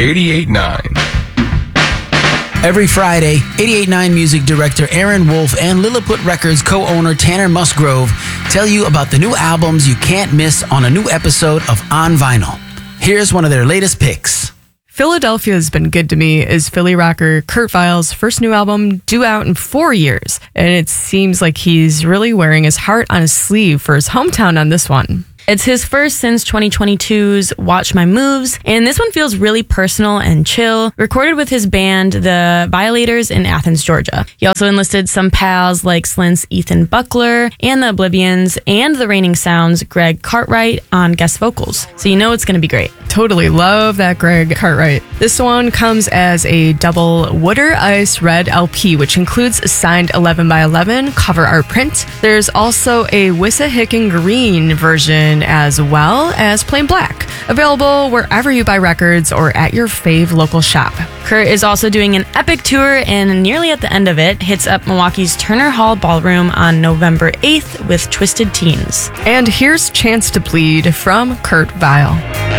88.9. Every Friday, 88.9 music director Aaron Wolf and Lilliput Records co-owner Tanner Musgrove tell you about the new albums you can't miss on a new episode of On Vinyl. Here's one of their latest picks. Philadelphia Has Been Good to Me is Philly rocker Kurt Vile's first new album, due out in 4 years. And it seems like he's really wearing his heart on his sleeve for his hometown on this one. It's his first since 2022's Watch My Moves, and this one feels really personal and chill, recorded with his band, The Violators, in Athens, Georgia. He also enlisted some pals like Slint's Ethan Buckler and the Oblivions and the Raining Sounds' Greg Cartwright on guest vocals, so you know it's going to be great. Totally love that Greg Cartwright. This one comes as a double Wooder Ice Red LP, which includes a signed 11 by 11 cover art print. There's also a Wissahickon Green version as well as plain black, available wherever you buy records or at your fave local shop. Kurt is also doing an epic tour, and nearly at the end of it, hits up Milwaukee's Turner Hall Ballroom on November 8th with Twisted Teens. And here's Chance to Bleed from Kurt Vile.